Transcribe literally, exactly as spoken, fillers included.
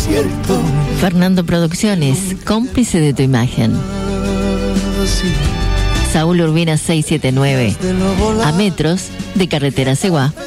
desierto. Fernando Producciones, cómplice de tu imagen. Saúl Urbina seiscientos setenta y nueve, a metros de Carretera Seguá.